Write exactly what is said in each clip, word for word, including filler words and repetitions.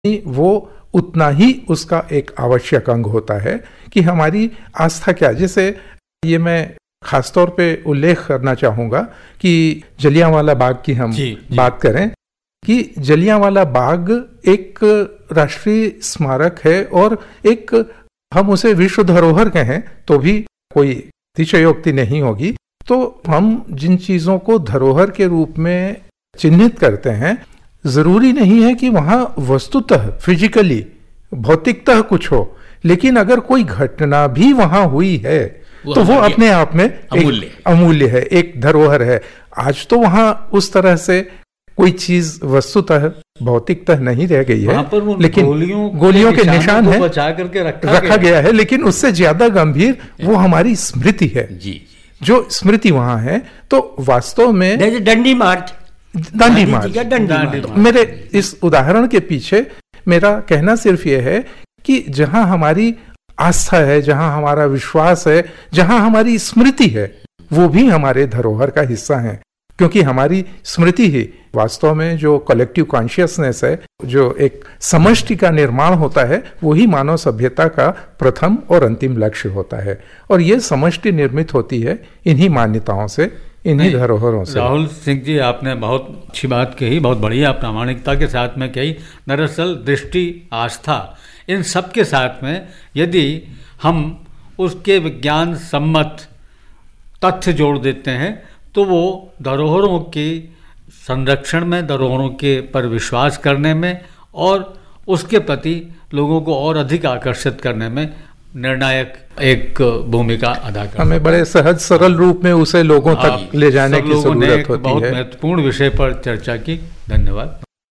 वो उतना ही उसका एक आवश्यक अंग होता है कि हमारी आस्था क्या। जैसे ये मैं खासतौर पे उल्लेख करना चाहूँगा कि जलियांवाला बाग की हम जी, जी. बात करें कि जलियांवाला बाग एक राष्ट्रीय स्मारक है और एक हम उसे विश्व धरोहर कहें तो भी कोई अतिशयोक्ति नहीं होगी। तो हम जिन चीज़ों को धरोहर के रूप में चिन्हित करते हैं, जरूरी नहीं है कि वहाँ वस्तुतः फिजिकली भौतिकतः कुछ हो, लेकिन अगर कोई घटना भी वहाँ हुई है वो तो वो अपने आप में अमूल्य अमूल्य है, एक धरोहर है। आज तो वहाँ उस तरह से कोई चीज वस्तुतः भौतिकतः नहीं रह गई है, लेकिन गोलियों, गोलियों के निशान है बचा करके रखा, रखा गया है। लेकिन उससे ज्यादा गंभीर वो हमारी स्मृति है जी, जो स्मृति वहाँ है। तो वास्तव में डंडी मार्च दांडी मार्च मेरे इस उदाहरण के पीछे मेरा कहना सिर्फ ये है कि जहां हमारी आस्था है, जहां हमारा विश्वास है, जहां हमारी स्मृति है, वो भी हमारे धरोहर का हिस्सा है। क्योंकि हमारी स्मृति ही वास्तव में जो कलेक्टिव कॉन्शियसनेस है, जो एक समष्टि का निर्माण होता है, वही मानव सभ्यता का प्रथम और अंतिम लक्ष्य होता है। और ये समष्टि निर्मित होती है इन्हीं मान्यताओं से, इन्हीं धरोहरों से। राहुल सिंह जी, आपने बहुत अच्छी बात कही, बहुत बढ़िया प्रामाणिकता के साथ में कही। दरअसल दृष्टि, आस्था, इन सब के साथ में यदि हम उसके विज्ञान सम्मत तथ्य जोड़ देते हैं तो वो धरोहरों के संरक्षण में, धरोहरों के पर विश्वास करने में और उसके प्रति लोगों को और अधिक आकर्षित करने में निर्णायक एक भूमिका अदा करता है। हमें बड़े सहज सरल रूप में उसे लोगों तक ले जाने की जरूरत होती है। बहुत महत्वपूर्ण विषय पर चर्चा की। धन्यवाद।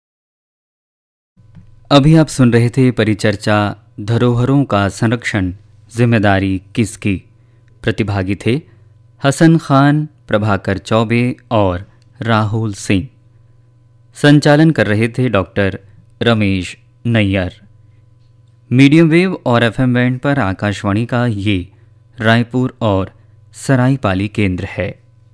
अभी आप सुन रहे थे परिचर्चा धरोहरों का संरक्षण जिम्मेदारी किसकी। प्रतिभागी थे हसन खान, प्रभाकर चौबे और राहुल सिंह। संचालन कर रहे थे doctor Ramesh Nayyar. Medium wave और एफएम बैंड पर आकाशवाणी का ये रायपुर और सरायपाली केंद्र है।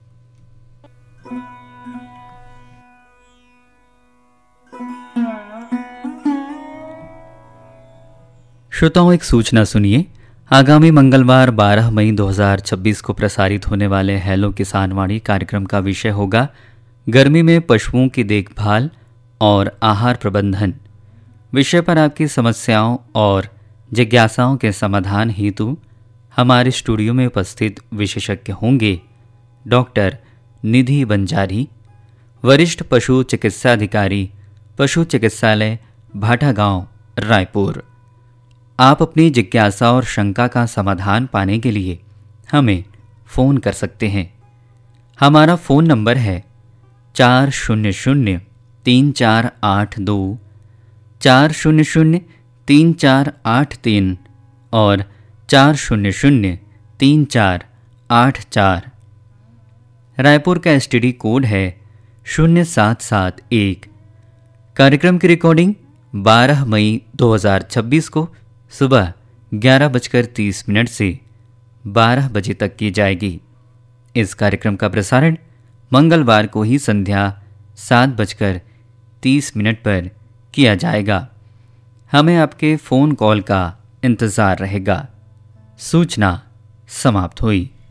श्रोताओं, एक सूचना सुनिए। आगामी मंगलवार बारह मई दो हज़ार छब्बीस को प्रसारित होने वाले हेलो किसानवाणी कार्यक्रम का विषय होगा गर्मी में पशुओं की देखभाल और आहार प्रबंधन। विषय पर आपकी समस्याओं और जिज्ञासाओं के समाधान हेतु हमारे स्टूडियो में उपस्थित विशेषज्ञ होंगे डॉक्टर निधि बंजारी, वरिष्ठ पशु चिकित्सा अधिकारी, पशु चिकित्सालय भाटागांव, रायपुर। आप अपनी जिज्ञासा और शंका का समाधान पाने के लिए हमें फ़ोन कर सकते हैं। हमारा फ़ोन नंबर है चार शून्य शून्य तीन चार आठ दो, चार शून्य शून्य तीन चार आठ तीन और चार शून्य शून्य तीन चार आठ चार। रायपुर का एसटीडी कोड है शून्य सात सात एक। कार्यक्रम की रिकॉर्डिंग बारह मई दो हज़ार छब्बीस को सुबह ग्यारह बजकर तीस मिनट से बारह बजे तक की जाएगी। इस कार्यक्रम का प्रसारण मंगलवार को ही संध्या सात बजकर तीस मिनट पर किया जाएगा। हमें आपके फ़ोन कॉल का इंतज़ार रहेगा। सूचना समाप्त हुई।